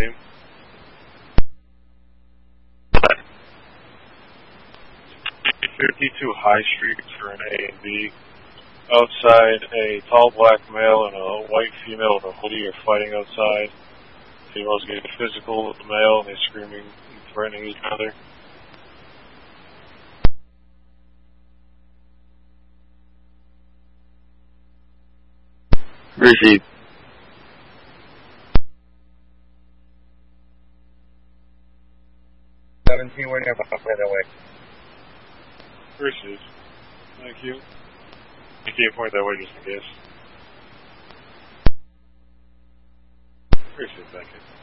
team. 52 High Street for an A and B. Outside, a tall black male and a white female with a hoodie are fighting outside. The female's getting physical with the male, and they're screaming and threatening each other. Receive. We're nearby, by the way. Receive. Thank you. You can't point that way just in case. Receive, thank you.